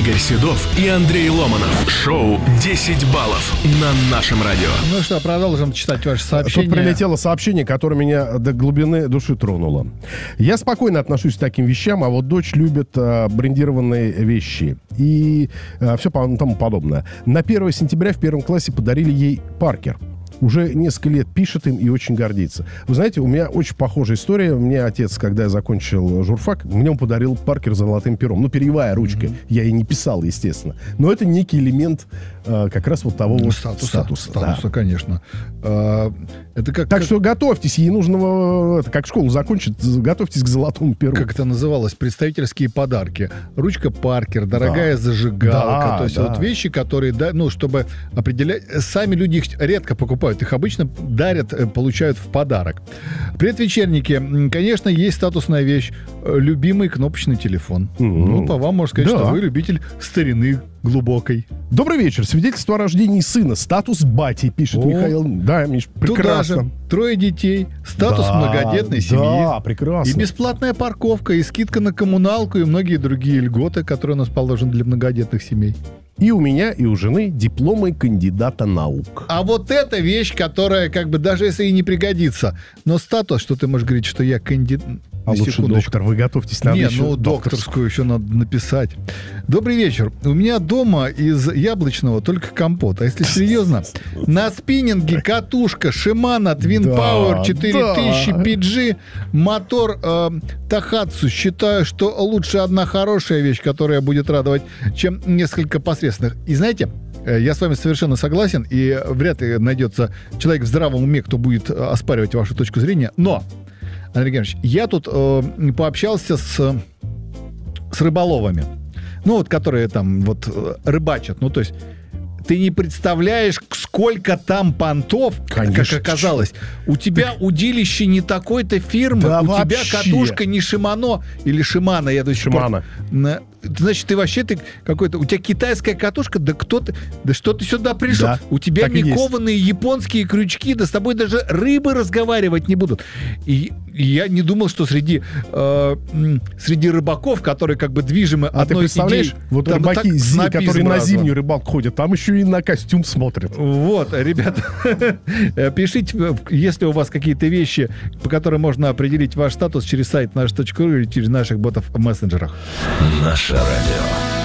Игорь Седов и Андрей Ломанов. Шоу «10 баллов» на нашем радио. Ну что, продолжим читать ваши сообщения. Тут прилетело сообщение, которое меня до глубины души тронуло. Я спокойно отношусь к таким вещам, а вот дочь любит брендированные вещи и все тому подобное. На 1 сентября в 1 классе подарили ей Паркер. Уже несколько лет пишет им и очень гордится. Вы знаете, у меня очень похожая история. Мне отец, когда я закончил журфак, мне он подарил Паркер с золотым пером. Ну, перьевая ручка. Mm-hmm. Я ей не писал, естественно. Но это некий элемент как раз вот того статуса. Да. Конечно. Это так что готовьтесь. Ей нужно, как школу закончить, готовьтесь к золотому перу. Как это называлось? Представительские подарки. Ручка Паркер, дорогая зажигалка. То есть вот вещи, которые, чтобы определять... Сами люди их редко покупают. Их обычно дарят, получают в подарок. Привет, вечерники. Конечно, есть статусная вещь. Любимый кнопочный телефон. Ну, по вам можно сказать, что вы любитель старины глубокой. Добрый вечер. Свидетельство о рождении сына. Статус бати, пишет Михаил. Да, Миш, прекрасно. Туда же 3 детей. Статус многодетной семьи. Да, прекрасно. И бесплатная парковка, и скидка на коммуналку, и многие другие льготы, которые у нас положены для многодетных семей. И у меня, и у жены дипломы кандидата наук. А вот эта вещь, которая даже если и не пригодится, но статус, что ты можешь говорить, что я кандидат... А лучше доктор, вы готовьтесь, надо еще докторскую еще надо написать. Добрый вечер. У меня дома из яблочного только компот. А если серьезно, на спиннинге катушка Shimano Twin Power 4000 PG, мотор Тахатсу. Считаю, что лучше одна хорошая вещь, которая будет радовать, чем несколько посредственных. И знаете, я с вами совершенно согласен, и вряд ли найдется человек в здравом уме, кто будет оспаривать вашу точку зрения. Но, Андрей Геннадьевич, я тут пообщался с рыболовами. Ну, вот, которые там вот рыбачат. Ну, то есть, ты не представляешь, сколько там понтов, конечно, как оказалось. У тебя удилище не такой-то фирмы, да, у вообще. тебя катушка не Shimano или Shimano, я до сих пор... Значит, ты вообще какой-то... У тебя китайская катушка, да кто ты... Да что ты сюда пришел? Да, у тебя не кованые японские крючки, да с тобой даже рыбы разговаривать не будут. И я не думал, что среди рыбаков, которые как бы движимы одной идеей... Вот там рыбаки, которые на зимнюю рыбалку ходят, там еще и на костюм смотрят. Вот, ребята, пишите, если у вас какие-то вещи, по которым можно определить ваш статус через сайт наш.ру или через наших ботов в мессенджерах. Наше радио.